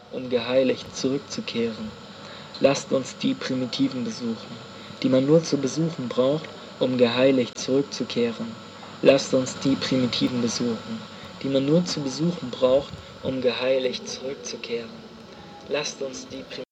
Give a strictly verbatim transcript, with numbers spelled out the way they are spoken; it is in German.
um geheiligt zurückzukehren. Lasst uns die Primitiven besuchen, die man nur zu besuchen braucht, um geheiligt zurückzukehren. Lasst uns die Primitiven besuchen, die man nur zu besuchen braucht, um geheiligt zurückzukehren. Lasst uns die Primitiven